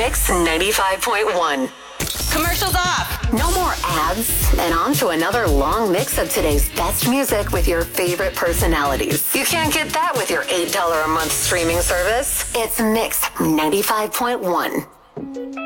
Mix 95.1. Commercials off. No more ads, and on to another long mix of today's best music with your favorite personalities. You can't get that with your $8 a month streaming service. It's Mix 95.1.